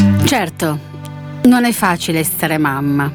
Certo, non è facile essere mamma,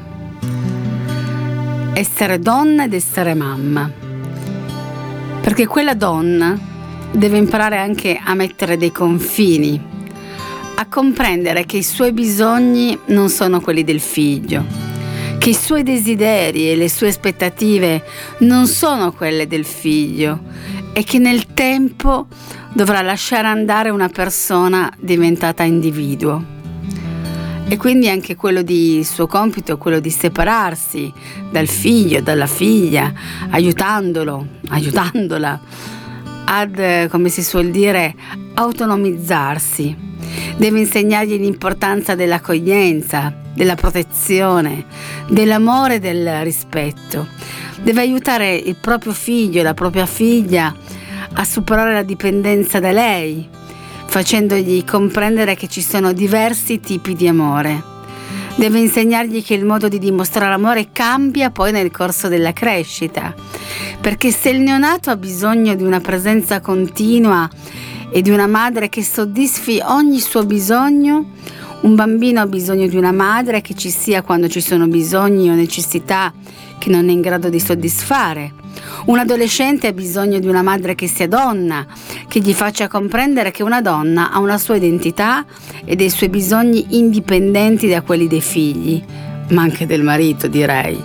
essere donna ed essere mamma, perché quella donna deve imparare anche a mettere dei confini, a comprendere che i suoi bisogni non sono quelli del figlio, che i suoi desideri e le sue aspettative non sono quelle del figlio e che nel tempo dovrà lasciare andare una persona diventata individuo. E quindi anche quello di suo compito è quello di separarsi dal figlio, dalla figlia, aiutandola ad, come si suol dire, autonomizzarsi. Deve insegnargli l'importanza dell'accoglienza, della protezione, dell'amore e del rispetto. Deve aiutare il proprio figlio e la propria figlia a superare la dipendenza da lei, facendogli comprendere che ci sono diversi tipi di amore. Deve insegnargli che il modo di dimostrare amore cambia poi nel corso della crescita, perché se il neonato ha bisogno di una presenza continua e di una madre che soddisfi ogni suo bisogno, un bambino ha bisogno di una madre che ci sia quando ci sono bisogni o necessità che non è in grado di soddisfare. Un adolescente ha bisogno di una madre che sia donna, che gli faccia comprendere che una donna ha una sua identità e dei suoi bisogni indipendenti da quelli dei figli, ma anche del marito, direi.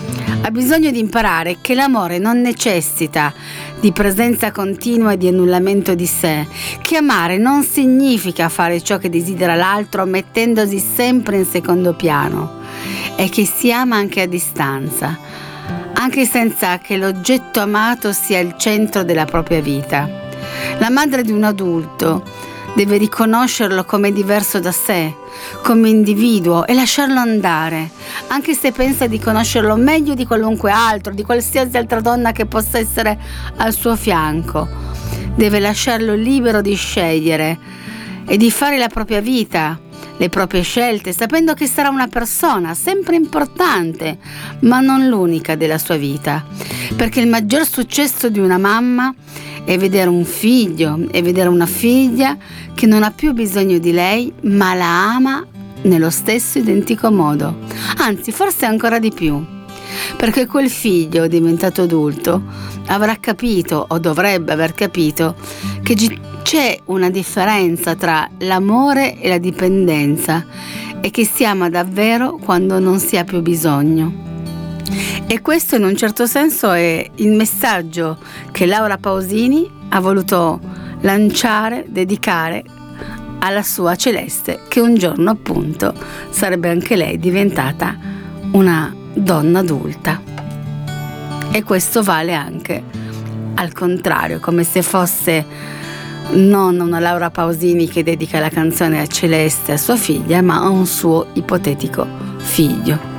Ha bisogno di imparare che l'amore non necessita di presenza continua e di annullamento di sé, che amare non significa fare ciò che desidera l'altro mettendosi sempre in secondo piano, e che si ama anche a distanza, anche senza che l'oggetto amato sia il centro della propria vita. La madre di un adulto deve riconoscerlo come diverso da sé, come individuo, e lasciarlo andare, anche se pensa di conoscerlo meglio di qualunque altro, di qualsiasi altra donna che possa essere al suo fianco. Deve lasciarlo libero di scegliere e di fare la propria vita, le proprie scelte, sapendo che sarà una persona sempre importante, ma non l'unica della sua vita, perché il maggior successo di una mamma è vedere un figlio e vedere una figlia che non ha più bisogno di lei, ma la ama nello stesso identico modo, anzi forse ancora di più, perché quel figlio diventato adulto avrà capito, o dovrebbe aver capito, che c'è una differenza tra l'amore e la dipendenza e che si ama davvero quando non si ha più bisogno. E questo in un certo senso è il messaggio che Laura Pausini ha voluto lanciare, dedicare alla sua Celeste, che un giorno appunto sarebbe anche lei diventata una donna adulta. E questo vale anche al contrario, come se fosse non una Laura Pausini che dedica la canzone a Celeste, a sua figlia, ma a un suo ipotetico figlio.